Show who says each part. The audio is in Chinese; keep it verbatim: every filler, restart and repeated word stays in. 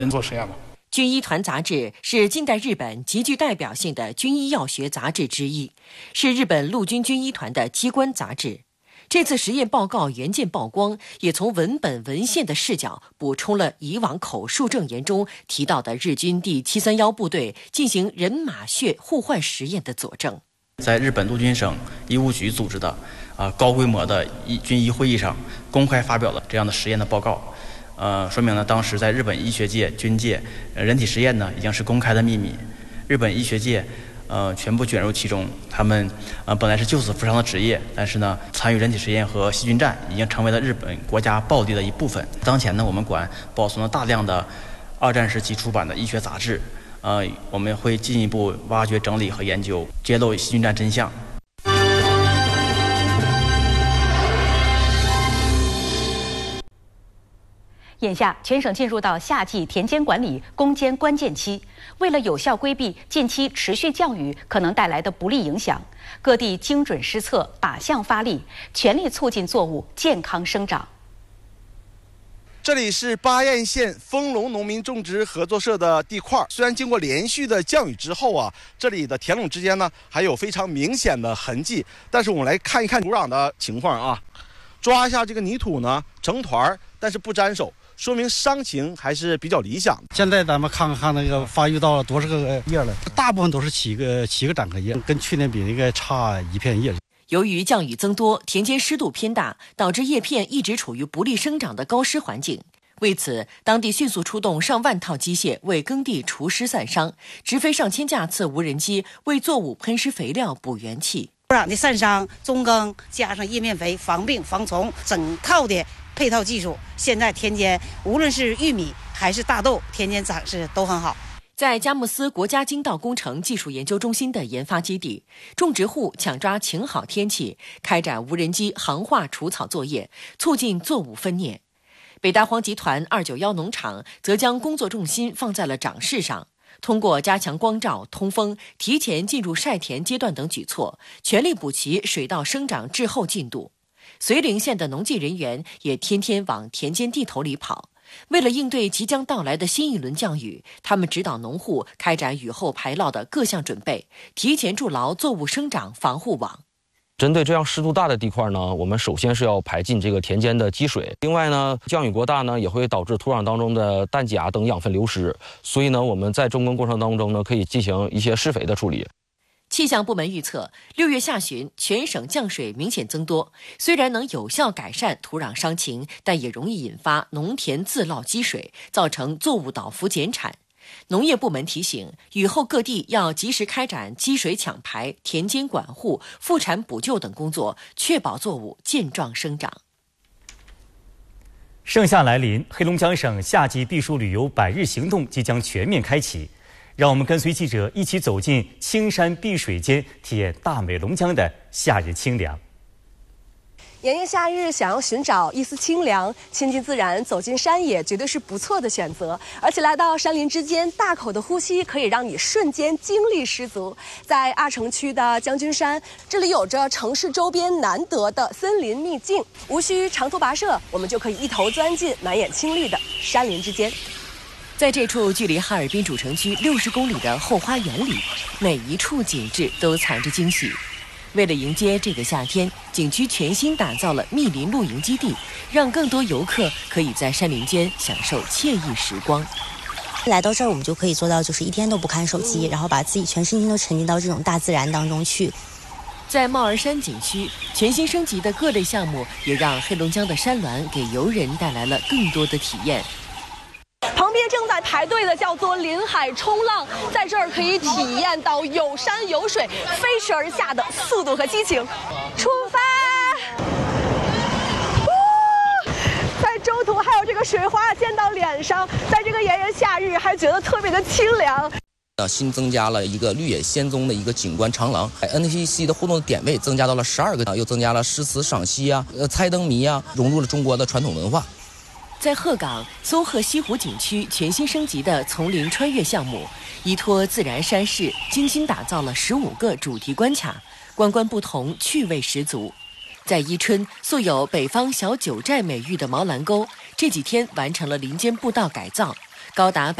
Speaker 1: 人做实验嘛。
Speaker 2: 军医团杂志是近代日本极具代表性的军医药学杂志之一，是日本陆军军医团的机关杂志。这次实验报告原件曝光，也从文本文献的视角补充了以往口述证言中提到的日军第七三一部队进行人马血互换实验的佐证。
Speaker 3: 在日本陆军省医务局组织的啊、呃、高规模的医军医会议上，公开发表了这样的实验的报告。呃，说明呢，当时在日本医学界、军界，呃、人体实验呢已经是公开的秘密。日本医学界，呃，全部卷入其中。他们呃本来是救死扶伤的职业，但是呢，参与人体实验和细菌战已经成为了日本国家报地的一部分。当前呢，我们馆保存了大量的二战时期出版的医学杂志，呃，我们会进一步挖掘、整理和研究，揭露细菌战真相。
Speaker 4: 眼下，全省进入到夏季田间管理攻坚关键期。为了有效规避近期持续降雨可能带来的不利影响，各地精准施策，靶向发力，全力促进作物健康生长。
Speaker 5: 这里是巴彦县丰隆农民种植合作社的地块，虽然经过连续的降雨之后啊，这里的田垄之间呢还有非常明显的痕迹，但是我们来看一看土壤的情况啊，抓一下这个泥土呢，成团但是不沾手，说明伤情还是比较理想。
Speaker 6: 现在咱们看看那个发育到了多少个叶了，大部分都是七个七个展开叶，跟去年比那个差一片叶。
Speaker 2: 由于降雨增多，田间湿度偏大，导致叶片一直处于不利生长的高湿环境。为此，当地迅速出动上万套机械为耕地除湿散伤，直飞上千架次无人机为作物喷施肥料补元气。
Speaker 7: 土壤的散伤、中耕加上叶面肥、防病防虫，整套的配套技术，现在田间无论是玉米还是大豆，田间长势都很好。
Speaker 2: 在佳木斯国家经道工程技术研究中心的研发基地，种植户抢抓晴好天气，开展无人机行话除草作业，促进作物分蘖。北大荒集团二九一农场则将工作重心放在了长势上，通过加强光照、通风、提前进入晒田阶段等举措，全力补齐水稻生长滞后进度。绥宁县的农技人员也天天往田间地头里跑。为了应对即将到来的新一轮降雨，他们指导农户开展雨后排涝的各项准备，提前筑牢作物生长防护网。
Speaker 8: 针对这样湿度大的地块呢，我们首先是要排进这个田间的积水。另外呢，降雨过大呢，也会导致土壤当中的氮钾等养分流失，所以呢，我们在种耕过程当中呢，可以进行一些施肥的处理。
Speaker 2: 气象部门预测，六月下旬全省降水明显增多，虽然能有效改善土壤伤情，但也容易引发农田自涝积水，造成作物倒伏减产。农业部门提醒，雨后各地要及时开展积水抢排、田间管护、复产补救等工作，确保作物健壮生长。
Speaker 9: 盛夏来临，黑龙江省夏季避暑旅游百日行动即将全面开启。让我们跟随记者一起走进青山碧水间，体验大美龙江的夏日清凉。
Speaker 10: 炎炎夏日，想要寻找一丝清凉，亲近自然，走进山野，绝对是不错的选择。而且来到山林之间，大口的呼吸可以让你瞬间精力十足。在阿城区的将军山，这里有着城市周边难得的森林秘境，无需长途跋涉，我们就可以一头钻进满眼青绿的山林之间。
Speaker 2: 在这处距离哈尔滨主城区六十公里的后花园里，每一处景致都藏着惊喜。为了迎接这个夏天，景区全新打造了密林露营基地，让更多游客可以在山林间享受惬意时光。
Speaker 11: 来到这儿，我们就可以做到，就是一天都不看手机，然后把自己全身心都沉浸到这种大自然当中去。
Speaker 2: 在帽儿山景区，全新升级的各类项目也让黑龙江的山峦给游人带来了更多的体验。
Speaker 10: 旁边正在排队的叫做临海冲浪，在这儿可以体验到有山有水、飞驰而下的速度和激情。出发！在中途还有这个水花溅到脸上，在这个炎炎夏日还觉得特别的清凉。
Speaker 12: 新增加了一个绿野仙踪的一个景观长廊 ，N P C 的互动点位增加到了十二个，又增加了诗词赏析啊、呃猜灯谜啊，融入了中国的传统文化。
Speaker 2: 在鹤岗松鹤西湖景区全新升级的丛林穿越项目，依托自然山势，精心打造了十五个主题关卡，关关不同，趣味十足。在伊春，素有北方小九寨美誉的毛兰沟，这几天完成了林间步道改造， 高达